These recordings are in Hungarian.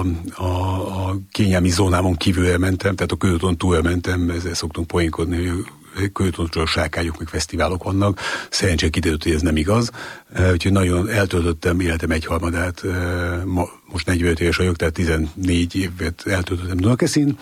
a kényelmi zónámon kívül elmentem, tehát a Kőúton túl elmentem, ezzel szoktunk poénkodni, hogy Kőúton sákányok, meg fesztiválok vannak. Szerencsére kiderült, hogy ez nem igaz. Úgyhogy nagyon eltöltöttem életem egyharmadát. Most 45 éves vagyok, tehát 14 évet eltöltöttem Dunakeszin.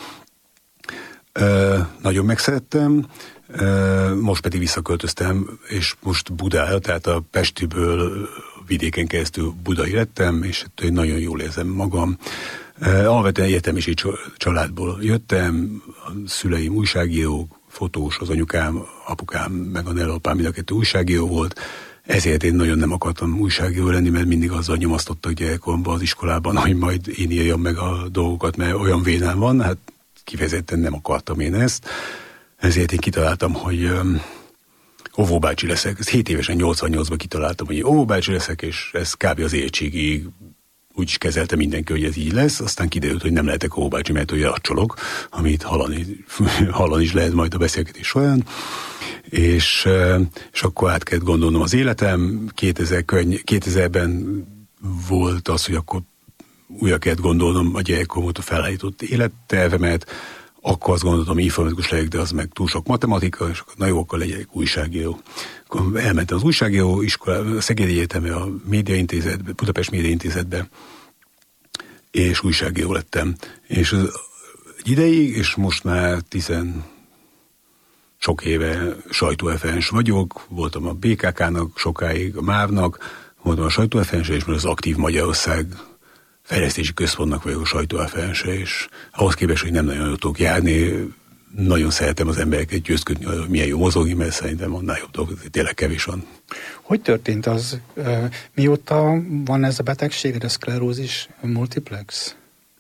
Nagyon megszerettem. Most pedig visszaköltöztem, és most Budára, tehát a Pestiből vidéken keresztül Budai lettem, és nagyon jól érzem magam. Alapvetően egyetemi családból jöttem, a szüleim újságírók, fotós, az anyukám, apukám, meg a nelapám mind a kettő újságíró volt. Ezért én nagyon nem akartam újságíró lenni, mert mindig azzal nyomasztottak gyerekkoromban az iskolában, hogy majd én írjam meg a dolgokat, mert olyan vénám van, hát kifejezetten nem akartam én ezt. Ezért én kitaláltam, hogy óvóbácsi leszek. Ez 7 évesen, 88-ban kitaláltam, hogy óvóbácsi leszek, és ez kb. Az érettségig úgy is kezelte mindenki, hogy ez így lesz. Aztán kiderült, hogy nem lehetek óvóbácsi, mert ugye racsolok, amit hallani is lehet majd a beszélgetés során. És akkor át kellett gondolnom az életem. 2000-ben volt az, hogy akkor újra kellett gondolnom a gyerekkorom óta felállított élettervemet. Akkor azt gondoltam, hogy informatikus legyek, de az meg túl sok matematika, és akkor na jó, akkor legyek újságíró. Akkor elmentem az újságíró iskolába, a Szegedi Egyetemre, a Médiaintézetbe, Budapest Médiaintézetbe, és újságíró lettem. És egy ideig, és most már 10 sok éve sajtóreferens vagyok, voltam a BKK-nak sokáig, a MÁV-nak, voltam a sajtóreferense, és most az Aktív Magyarország fejlesztési központnak vagyok a sajtóreferense, és ahhoz képest, hogy nem nagyon tudok járni, nagyon szeretem az embereket győzködni, hogy milyen jó mozogni, mert szerintem annál jobb dolog, tényleg kevés van. Hogy történt az? Mióta van ez a betegség, a szklerózis multiplex?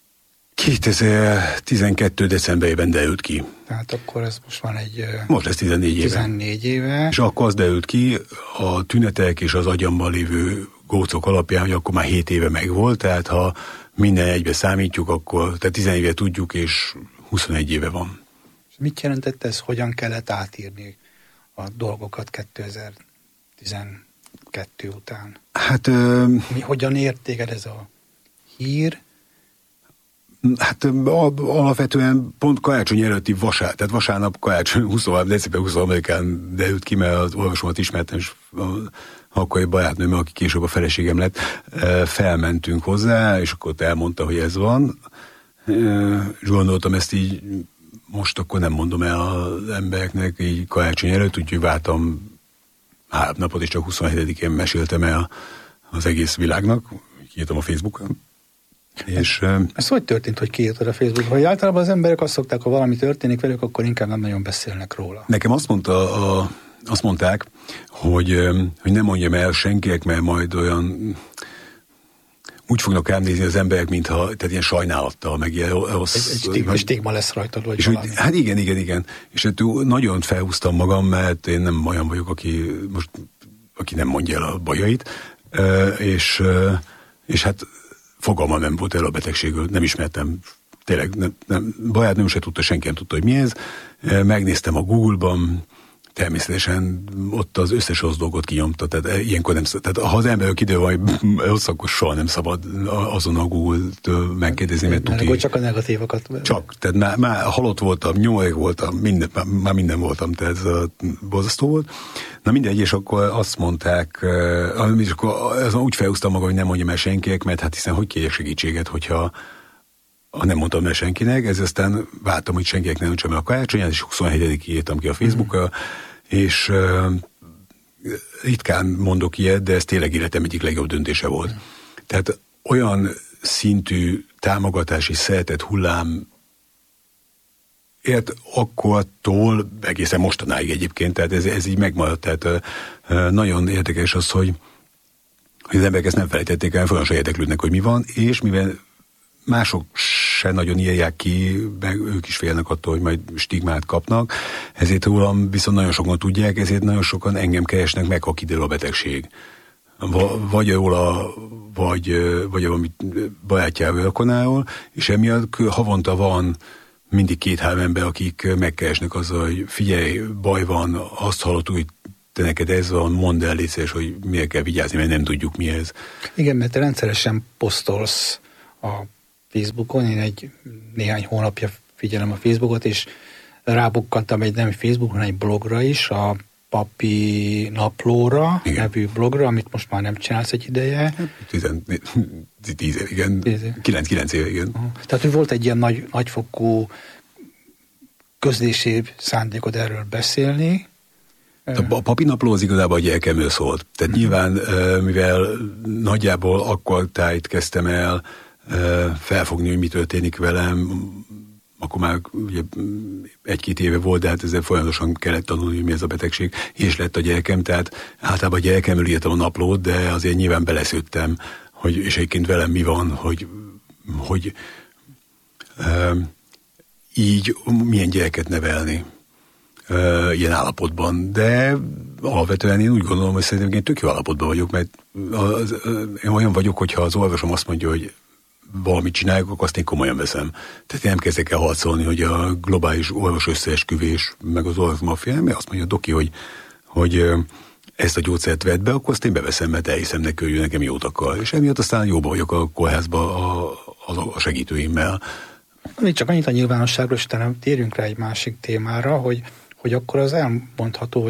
2012. decemberében derült ki. Tehát akkor ez most van egy... Most ez 14 éve. 14 éve. És akkor az derült ki, a tünetek és az agyamban lévő gócok alapján, hogy akkor már 7 éve megvolt, tehát ha minden egybe számítjuk, akkor tehát 11 éve tudjuk, és 21 éve van. És mit jelentett ez? Hogyan kellett átírni a dolgokat 2012 után? Hát... Hogyan értéked ez a hír? Hát alapvetően pont karácsony előtti vasárnap, tehát vasárnap karácsony 23. december 23-án derült ki, mert az orvosomat ismertem, és akkor egy barátnőm, aki később a feleségem lett, felmentünk hozzá, és akkor elmondta, hogy ez van. És gondoltam, ezt így most akkor nem mondom el az embereknek, így karácsony előtt, úgyhogy vártam 3 napot, és csak 27-én meséltem el az egész világnak, kiírtam a Facebookon. És, ez hogy történt, hogy kiírtad a Facebookon? Hogy általában az emberek azt szokták, ha valami történik velük, akkor inkább nem nagyon beszélnek róla. Nekem azt mondták, hogy nem mondjam el senkinek, mert majd olyan úgy fognak rám nézni az emberek, mintha, tehát ilyen sajnálattal, meg ilyen rossz... Egy stigma lesz rajtad, vagy valami. Hát igen. És hát nagyon felhúztam magam, mert én nem olyan vagyok, aki nem mondja el a bajait, és hát fogalmam nem volt el a betegségről, nem ismertem, tényleg barátnőm se tudta, senki nem tudta, hogy mi ez. Megnéztem a Google-ban, természetesen ott az összes rossz dolgot kinyomta, tehát ilyenkor nem szabad. Tehát ha az ember kiderül, hogy rossz, akkor soha nem szabad azon a Google-től megkérdezni, mert tuti. Akkor csak a negatívakat. Csak, tehát már halott voltam, nyomoreg voltam, már minden voltam, tehát ez borzasztó volt. Na mindegy, és akkor azt mondták, és akkor úgy felhúztam magam, hogy nem mondjam el senkinek, mert hát hiszen hogy kérjek segítséget, hogyha nem mondtam el senkinek, ez aztán vártam, hogy senkinek nem öntsem el a karácsonyát, és 27-ig írtam ki a Facebookra, és ritkán mondok ilyet, de ez tényleg életem egyik legjobb döntése volt. Tehát olyan szintű támogatási szeretet hullám akkortól egészen mostanáig egyébként, tehát ez így megmaradt, tehát nagyon érdekes az, hogy az emberek ezt nem felejtették el, folyamatosan érdeklődnek, hogy mi van, és mivel mások se nagyon írják ki, meg ők is félnek attól, hogy majd stigmát kapnak, ezért rólam viszont nagyon sokan tudják, ezért nagyon sokan engem keresnek meg, ha kiderül a betegség. Vagy róla, vagy valami barátjával, rokonáról, és emiatt havonta van mindig 2-3 ember, akik megkeresnek azzal, hogy figyelj, baj van, azt hallottuk, hogy te neked ez van, mondd el létszés, hogy miért kell vigyázni, mert nem tudjuk mi ez. Igen, mert te rendszeresen posztolsz a Facebookon, én néhány hónapja figyelem a Facebookot, és rábukkantam egy nem Facebookon, hanem egy blogra is, a Papi Naplóra nevű blogra, amit most már nem csinálsz egy ideje. 10 év, igen. 9 év, igen. Tehát, hogy volt egy ilyen nagyfokú közlési szándékod erről beszélni. A Papi Napló az igazából a gyerkemről szólt. Tehát nyilván, mivel nagyjából akkor tájt kezdtem el felfogni, hogy mi történik velem, akkor már ugye 1-2 éve volt, de hát ezzel folyamatosan kellett tanulni, hogy mi ez a betegség, és lett a gyerekem, tehát általában a gyerekemről írtam a naplót, de azért nyilván beleszőttem, hogy és egyébként velem mi van, hogy így milyen gyereket nevelni ilyen állapotban, de alapvetően én úgy gondolom, hogy szerintem én tök jó állapotban vagyok, mert én olyan vagyok, hogyha az orvosom azt mondja, hogy valamit csináljuk, akkor azt én komolyan veszem. Tehát én nem kezdek el harcolni, hogy a globális orvos összeesküvés, meg az orvos maffia, mert azt mondja a doki, hogy ezt a gyógyszert vett be, akkor azt én beveszem, mert elhiszem neki, hogy ő nekem jót akar. És emiatt aztán jobban vagyok a kórházba a segítőimmel. Még csak annyit a nyilvánosságról, és utána térjünk rá egy másik témára, hogy akkor az elmondható,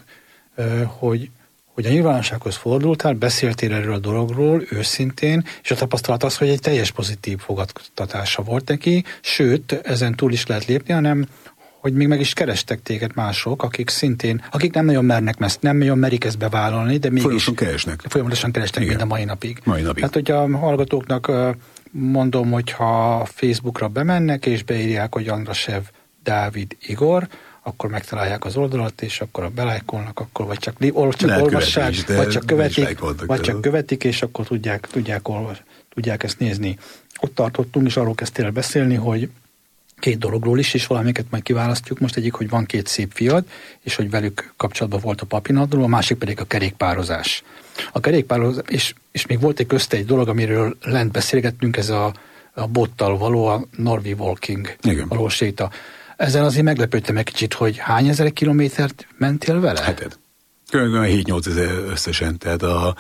hogy a nyilvánossághoz fordultál, beszéltél erről a dologról őszintén, és a tapasztalat az, hogy egy teljes pozitív fogadtatása volt neki, sőt, ezen túl is lehet lépni, hanem hogy még meg is kerestek téged mások, akik nem nagyon merik ezt bevállalni, de mégis folyamatosan keresnek mind a mai napig. Hát, hogy a hallgatóknak mondom, hogyha Facebookra bemennek, és beírják, hogy Andrasev Dávid Igor, akkor megtalálják az oldalat, és akkor belájkolnak, akkor vagy csak olvassák, is, vagy csak követik, és akkor tudják ezt nézni. Ott tartottunk, és arról kezdtél el beszélni, hogy 2 dologról is, és valamiket majd kiválasztjuk. Most egyik, hogy van 2 szép fiad, és hogy velük kapcsolatban volt a Papi Napló, a másik pedig a kerékpározás. A kerékpározás, és még volt egy dolog, amiről lent beszélgettünk, ez a bottal való, a Norvi Walking való séta. Ezen azért meglepődtem egy kicsit, hogy hány ezer kilométert mentél vele? 7. Kb. 7-8 ezer összesen, tehát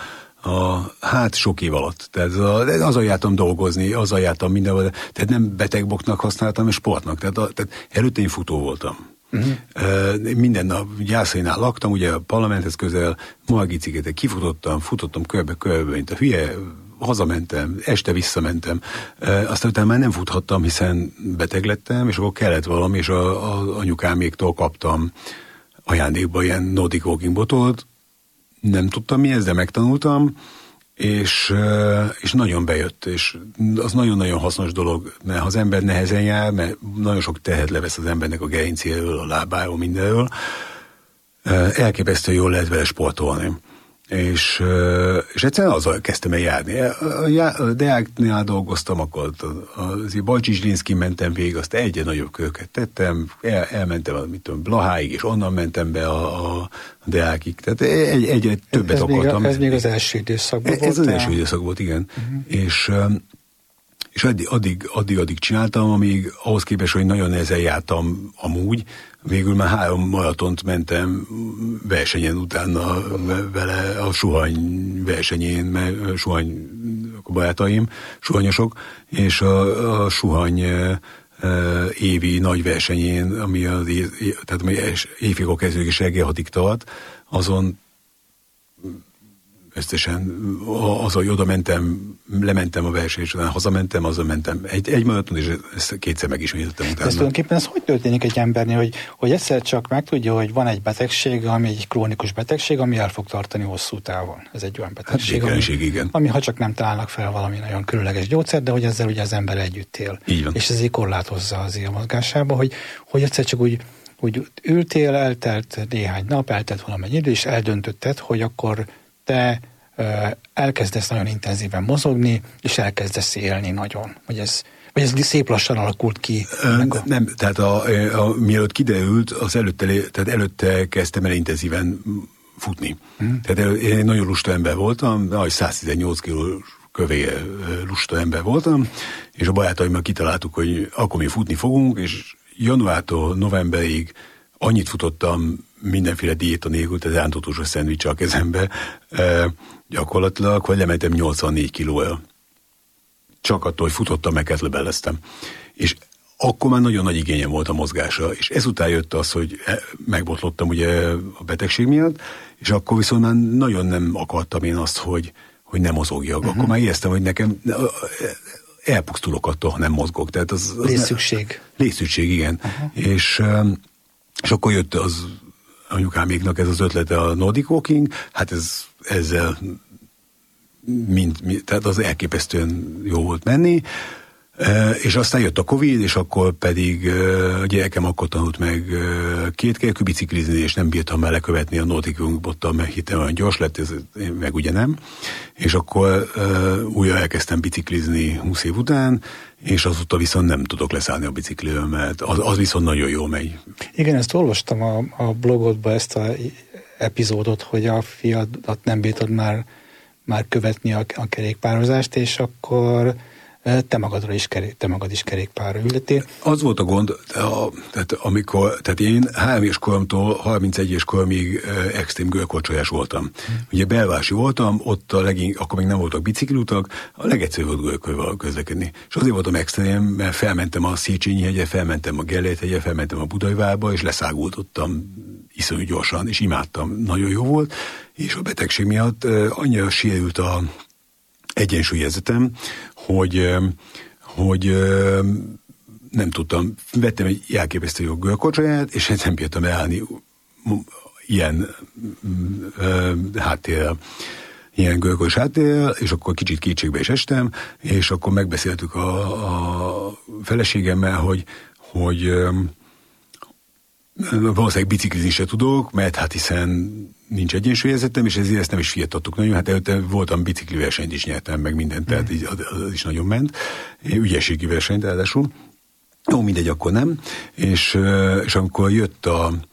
hát sok év alatt. Tehát azzal jártam dolgozni, azzal jártam mindenhol, tehát nem betegboknak használtam, és sportnak. Tehát előtte én futó voltam. Minden nap Gyászainál laktam, ugye a parlamenthez közel, Margit-szigetet futottam körbe, mint a hülye, hazamentem, este visszamentem, aztán utána már nem futhattam, hiszen beteg lettem, és akkor kellett valami, és az anyukáméktól kaptam ajándékba ilyen Nordic Walking botolt, nem tudtam mi ez, de megtanultam, és nagyon bejött, és az nagyon-nagyon hasznos dolog, mert ha az ember nehezen jár, mert nagyon sok tehet levesz az embernek a gerincéről, a lábáról, mindenről, elképesztő jól lehet vele sportolni. És egyszerűen azzal kezdtem el járni. A Deáknál dolgoztam, akkor az Balcsis-Zsilinszkin mentem végig, azt egyre nagyobb köröket tettem, elmentem Blaháig, és onnan mentem be a Deákig. Tehát egyre többet akartam. Ez még az első időszakban volt? Ez az első időszak volt, igen. És addig csináltam, amíg ahhoz képest, hogy nagyon nehezen jártam amúgy, végül már 3 maratont mentem versenyen utána vele a Suhany versenyén, mert Suhany barátaim, suhanyosok, és a Suhany évi nagy versenyén, ami éjfélig kezdődik és reggel 6-ig tart, azon összesen hogy oda mentem, lementem a verseny, és utána hazamentem, azon mentem egy maraton, és ezt 2-szer megismételtem utána. Ez tulajdonképpen hogy történik egy embernél, hogy egyszer csak megtudja, hogy van egy betegség, ami egy krónikus betegség, ami el fog tartani hosszú távon. Ez egy olyan betegség, ami ha csak nem találnak fel valami nagyon különleges gyógyszert, de hogy ezzel ugye az ember együtt él. És ez így korlátozza az ilyen mozgásába, hogy egyszer csak úgy ültél, eltelt néhány nap, eltelt valamennyi idő, és eldöntötted, hogy akkor te elkezdesz nagyon intenzíven mozogni, és elkezdesz élni nagyon. Vagy ez szép lassan alakult ki? Nem, tehát mielőtt kiderült, előtte kezdtem el intenzíven futni. Tehát én nagyon lusta ember voltam, 118 kilós kövér lusta ember voltam, és a barátaimmal kitaláltuk, hogy akkor mi futni fogunk, és januártól novemberig annyit futottam mindenféle diéta nélkül, tehát rántotósos szendvics a kezembe, gyakorlatilag, hogy lementem 84 kilóra. csak attól, hogy futottam, meg kettlebelleztem. És akkor már nagyon nagy igényem volt a mozgásra, és ezután jött az, hogy megbotlottam ugye a betegség miatt, és akkor viszont már nagyon nem akartam én azt, hogy nem mozogjak. Akkor már éreztem, hogy nekem elpusztulok attól, ha nem mozgok. Tehát az létszükség. Létszükség, igen. És akkor jött az anyukáméknak ez az ötlete, a Nordic Walking, hát ezzel tehát az elképesztően jó volt menni, és aztán jött a Covid, és akkor pedig a gyerekem akkor tanult meg kétkerekű biciklizni, és nem bírtam már lekövetni a Nordic Walking bottal, mert hittem olyan gyors lett, én meg ugye nem. És akkor újra elkezdtem biciklizni 20 év után, és azóta viszont nem tudok leszállni a bicikliről, mert az viszont nagyon jól megy. Igen, ezt olvastam a blogodban, ezt a epizódot, hogy a fiadat nem bírtad már követni a kerékpározást, és akkor te magad is kerékpárra ültél. Az volt a gond, tehát én 3 éves koromtól 31 éves koromig extrém görkocsolyás voltam. Ugye belvárosi voltam, ott akkor még nem voltak bicikliutak, a legegyszerűbb volt görkölvel közlekedni. És azért voltam extrém, mert felmentem a Széchenyi hegye, felmentem a Gellért hegye, felmentem a Budajvárba, és leszáguldottam iszonyú gyorsan, és imádtam. Nagyon jó volt, és a betegség miatt annyira sérült a egyensúlyérzetem, hogy nem tudtam, vettem egy elképesztő jó görkocsaját, és nem bírtam elállni ilyen háttérrel, ilyen görkos háttérrel, és akkor kicsit kétségbe is estem, és akkor megbeszéltük a feleségemmel, hogy valószínűleg biciklizni se tudok, mert hát hiszen nincs egyensúlyérzetem, és ezért ezt nem is fiatattuk nagyon. Hát előtte voltam bicikliversenyt is nyertem, meg mindent, tehát így, az is nagyon ment. Ügyességi versenyt ráadásul. Jó, mindegy, akkor nem. És amikor jött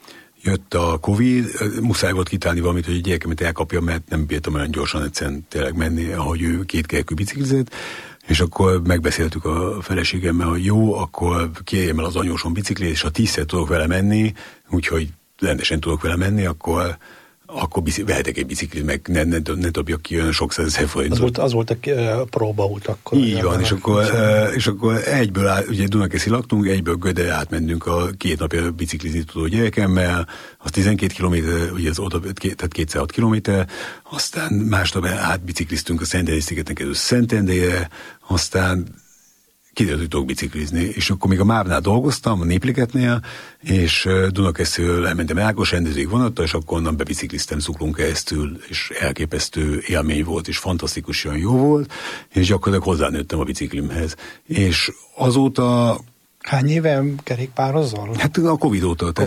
a Covid, muszáj volt kitálni valamit, hogy a gyerekemet elkapjam, mert nem bírtam olyan gyorsan egyszerűen tényleg menni, ahogy ő kétkerekű biciklizett. És akkor megbeszéltük a feleségemmel, hogy jó, akkor kérjem el az anyósom biciklit, és ha 10-szer tudok vele menni, úgyhogy rendesen tudok vele menni, akkor vehetek egy biciklit, meg ne dobjak ki olyan sok százezer forintot. Az volt a próbaút akkor. Így van, és akkor egyből, ugye Dunakeszi laktunk, egyből Gödre átmentünk a 2 napja biciklizni tudó gyerekemmel, az 12 kilométer, ugye az oda, tehát 206 kilométer, aztán másnap átbicikliztünk a Szentendrei-szigeten keresztül Szentendrére, aztán kiderült, hogy tudok biciklizni, és akkor még a MÁV-nál dolgoztam, a Népligetnél, és Dunakeszről elmentem Ákos rendezőig vonattal, és akkor onnan bebicikliztem Zuglón keresztül, és elképesztő élmény volt, és fantasztikusan jó volt, és gyakorlatilag hozzánőttem a biciklimhez. És azóta... Hány éve kerékpározol? Hát a Covid óta, ez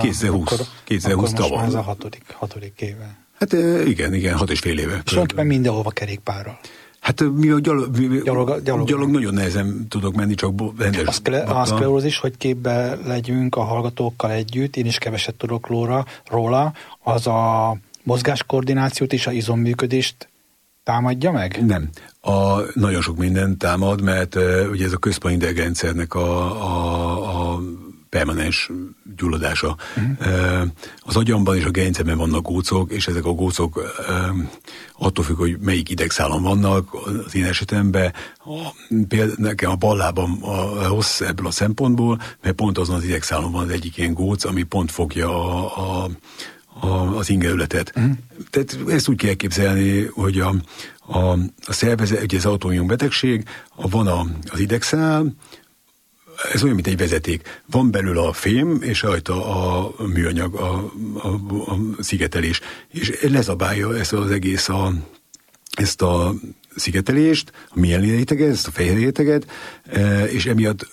2020 tavaly. Most már ez a hatodik éve. Hát igen, 6,5 éve. És tulajdonképpen mindenhova kerékpárral. Hát mivel gyalog nagyon nehezen tudok menni, csak rendes. A szklerózis, hogy képbe legyünk a hallgatókkal együtt, én is keveset tudok róla, az a mozgáskoordinációt és a izomműködést támadja meg? Nem. Nagyon sok minden támad, mert ugye ez a központi idegrendszernek a permanens gyulladása. Az agyamban és a gerincemben vannak gócok, és ezek a gócok attól függ, hogy melyik idegszálon vannak, az én esetemben például nekem a bal lábam rossz ebből a szempontból, mert pont azon az idegszálon van az egyik ilyen góc, ami pont fogja az ingerületet. Tehát ezt úgy kell képzelni, hogy a szervezet, ugye az autoimmun betegség, van az idegszál, ez olyan, mint egy vezeték. Van belül a fém, és rajta a műanyag, a szigetelés. És lezabálja ezt az egész ezt a szigetelést, a mélni réteget, ezt a fehér réteget, és emiatt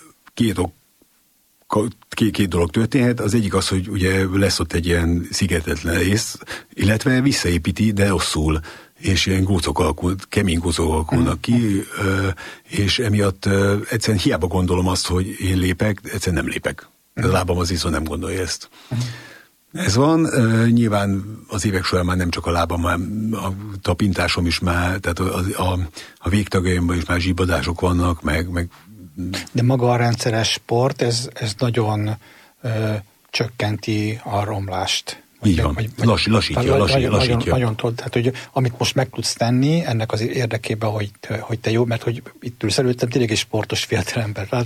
két dolog történhet. Az egyik az, hogy ugye lesz ott egy ilyen szigetetlen rész, illetve visszaépíti, de rosszul, és ilyen gócok kemény gócok alakulnak ki, és emiatt egyszerűen hiába gondolom azt, hogy én lépek, egyszerűen nem lépek. A lábam az viszont nem gondolja ezt. Ez van, nyilván az évek során már nem csak a lábam, már a tapintásom is már, tehát a végtagjaimban is már zsibadások vannak, meg de maga a rendszeres sport, ez nagyon csökkenti a romlást. Így van, lassítja. Nagyon tudod, tehát hogy amit most meg tudsz tenni ennek az érdekében, hogy te jó, mert hogy itt ülsz előttem, tényleg egy sportos fiatalember.